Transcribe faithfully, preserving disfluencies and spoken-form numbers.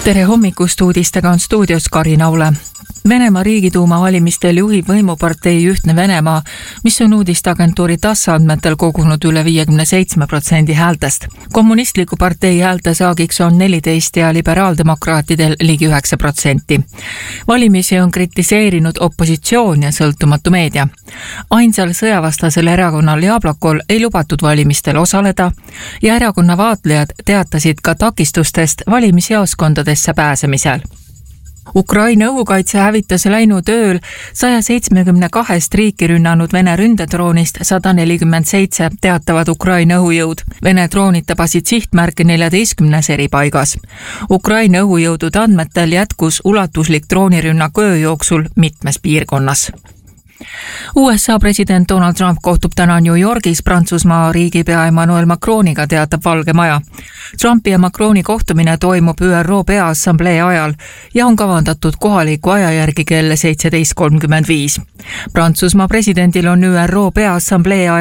Tere hommikust, uudistega on stuudios Karin Aule. Venemaa riigiduuma valimistel juhib võimupartei Ühtne Venemaa, mis on uudisteagentuuri TASS andmetel kogunud üle viiekümne seitsme protsendi häältest. Kommunistliku partei häälte saagiks on neliteist ja liberaaldemokraatidel ligi üheksa protsenti. Valimisi on kritiseerinud opositsioon ja sõltumatu meedia. Ainsal sõjavastasel erakonnal Jablokol ei lubatud valimistel osaleda ja erakonna vaatlejad teatasid ka takistustest valimisjaoskondadesse pääsemisel. Ukraina õhukaitse hävitas läinud ööl saja seitsmekümne kahest riiki rünnanud Vene ründedroonist sada nelikümmend seitse, teatavad Ukraina õhujõud. Vene droonid tabasid sihtmärke neljateistkümnes eri paigas. Ukraina õhujõudude andmetel jätkus ulatuslik droonirünnak öö jooksul mitmes piirkonnas. U S A president Donald Trump kohtub täna New Yorgis Prantsusmaa riigipea Emmanuel Macroniga, teatab Valge Maja. Trumpi ja Macroni kohtumine toimub Ü R O Peaassamblee ajal ja on kavandatud kohaliku aja järgi kell seitseteist kolmkümmend viis. Prantsusmaa presidendil on Ü R O Peaassamblee ajal